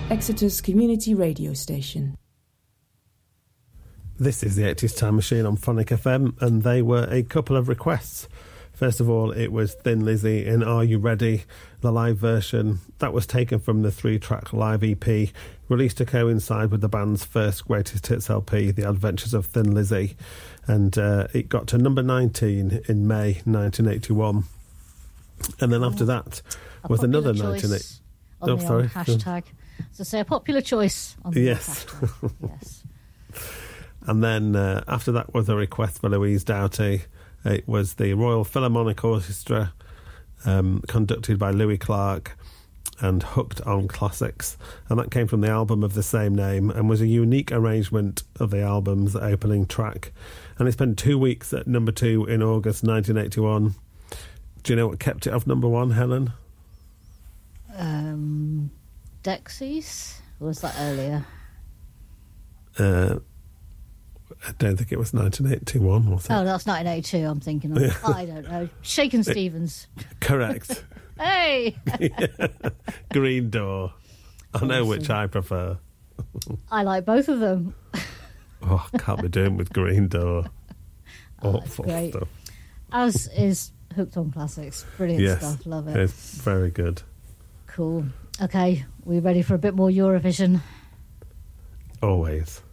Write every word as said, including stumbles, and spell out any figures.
Exeter's community radio station. This is the eighties Time Machine on Phonic F M, and they were a couple of requests. First of all, it was Thin Lizzy in Are You Ready, the live version. That was taken from the three-track live E P, released to coincide with the band's first Greatest Hits L P, The Adventures of Thin Lizzy, and uh, it got to number nineteen in May nineteen eighty-one. And then after that A was another popular nineteen eighty. choice on Oh, the sorry. old hashtag. So say a popular choice on the Yes. old hashtag. Yes. And then uh, after that was a request for Louise Doughty. It was the Royal Philharmonic Orchestra, um, conducted by Louis Clark, and Hooked on Classics. And that came from the album of the same name and was a unique arrangement of the album's opening track. And it spent two weeks at number two in August nineteen eighty-one. Do you know what kept it off number one, Helen? Um, Dexys? Or was that earlier? Uh, I don't think it was nineteen eighty-one, was it? Oh, that's nineteen eighty-two I'm thinking of. Yeah. I don't know. Shakin' Stevens. Correct. Hey! Green Door. I know Awesome. which I prefer. I like both of them. Oh, can't be doing with Green Door. Oh, Awful great. stuff. As is Hooked on Classics. Brilliant Yes, stuff. Love it. it's very good. Cool. Okay, we ready for a bit more Eurovision? Always.